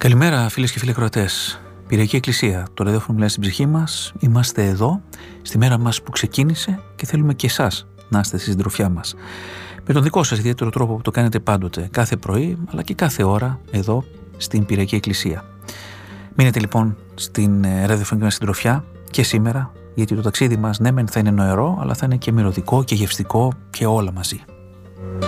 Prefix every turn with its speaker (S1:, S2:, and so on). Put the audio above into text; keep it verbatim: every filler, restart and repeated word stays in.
S1: Καλημέρα φίλες και φίλοι ακροατές. Πυριακή Εκκλησία, το ραδιόφωνο μιλάει στην ψυχή μας. Είμαστε εδώ, στη μέρα μας που ξεκίνησε και θέλουμε και εσάς να είστε στη συντροφιά μας. Με τον δικό σας ιδιαίτερο τρόπο που το κάνετε πάντοτε, κάθε πρωί αλλά και κάθε ώρα εδώ στην Πυριακή Εκκλησία. Μείνετε λοιπόν στην ραδιοφωνική μας συντροφιά και σήμερα, γιατί το ταξίδι μας ναι μεν θα είναι νοερό, αλλά θα είναι και μυρωδικό και γευστικό και όλα μαζί.